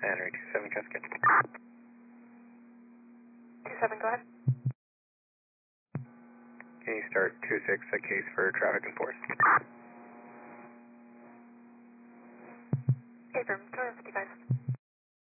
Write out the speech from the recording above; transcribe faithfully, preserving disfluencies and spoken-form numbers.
Henry two seven, Cascade. two seven, go ahead. Can you start two six, a case for traffic enforced? Okay, firm, two fifty-five.